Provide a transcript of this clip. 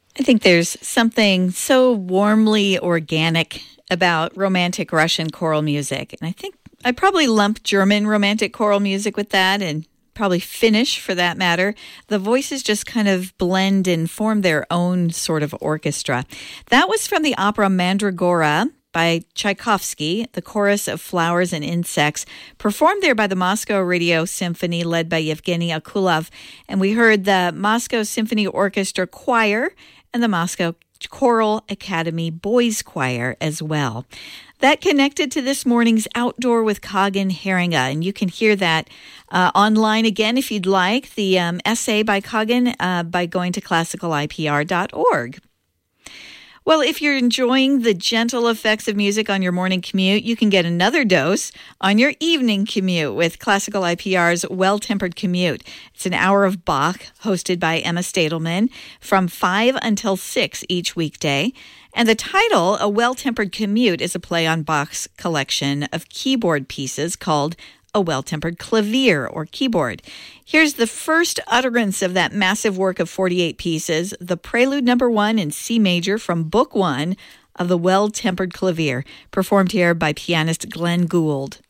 I think there's something so warmly organic about romantic Russian choral music. And I think I'd probably lump German romantic choral music with that, and probably Finnish for that matter. The voices just kind of blend and form their own sort of orchestra. That was from the opera Mandragora by Tchaikovsky, the chorus of flowers and insects, performed there by the Moscow Radio Symphony led by Yevgeny Akulov. And we heard the Moscow Symphony Orchestra Choir and the Moscow Choral Academy Boys Choir as well. That connected to this morning's Outdoor with Kagan Haringa, and you can hear that online again if you'd like, the essay by Kagan by going to classicalipr.org. Well, if you're enjoying the gentle effects of music on your morning commute, you can get another dose on your evening commute with Classical IPR's Well-Tempered Commute. It's an hour of Bach, hosted by Emma Stadelman, from 5 until 6 each weekday. And the title, A Well-Tempered Commute, is a play on Bach's collection of keyboard pieces called A Well-Tempered Clavier or Keyboard. Here's the first utterance of that massive work of 48 pieces, the Prelude No. 1 in C major from Book 1 of the Well-Tempered Clavier, performed here by pianist Glenn Gould.